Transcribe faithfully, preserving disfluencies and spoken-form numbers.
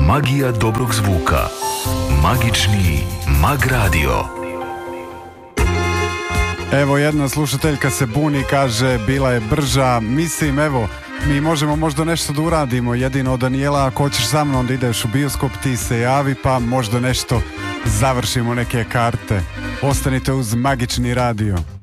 Magija dobrog zvuka. Magični Mag Radio. Evo, jedna slušateljka se buni, kaže bila je brža. Mislim, evo, mi možemo možda nešto da uradimo. Jedino, Danijela, ako hoćeš sa mnom da ideš u bioskop, ti se javi, pa možda nešto završimo, neke karte. Ostanite uz Magični radio.